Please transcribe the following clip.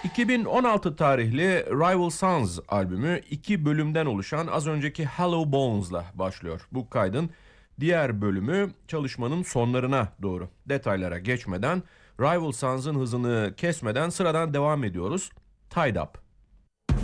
2016 tarihli Rival Sons albümü 2 bölümden oluşan az önceki Hollow Bones'la başlıyor. Bu kaydın diğer bölümü çalışmanın sonlarına doğru. Detaylara geçmeden, Rival Sons'ın hızını kesmeden sıradan devam ediyoruz. Tied Up.